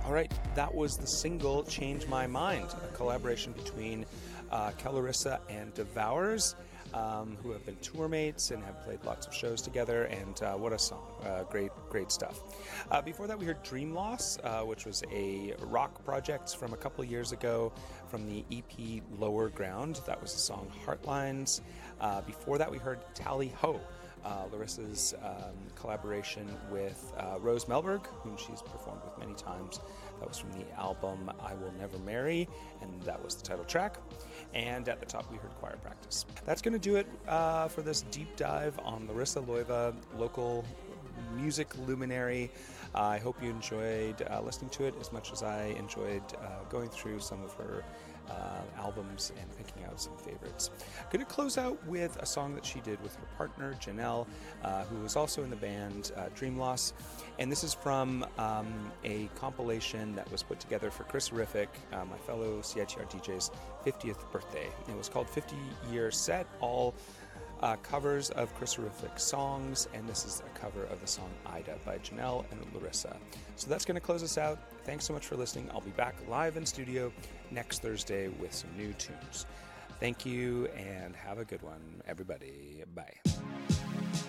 All right, that was the single Change My Mind, a collaboration between Larissa and Devours, who have been tour mates and have played lots of shows together, and what a song. Great stuff. Before that, we heard Dream Loss, which was a rock project from a couple of years ago from the EP Lower Ground. That was the song Heartlines. Before that, we heard Tally Ho, Larissa's collaboration with Rose Melberg, whom she's performed with many times. That was from the album I Will Never Marry, and that was the title track. And at the top, we heard Choir Practice. That's going to do it for this deep dive on Larissa Loiva, local music luminary. I hope you enjoyed listening to it as much as I enjoyed going through some of her albums and picking out some favorites. Going to close out with a song that she did with her partner Janelle, who was also in the band Dream Loss, and this is from a compilation that was put together for Chris Horrific, my fellow CITR DJ's 50th birthday. It was called 50-Year Set, all covers of Chris Horrific songs, and this is a cover of the song Ida by Janelle and Larissa. So that's going to close us out. Thanks so much for listening. I'll be back live in studio next Thursday with some new tunes. Thank you, and have a good one, everybody. Bye.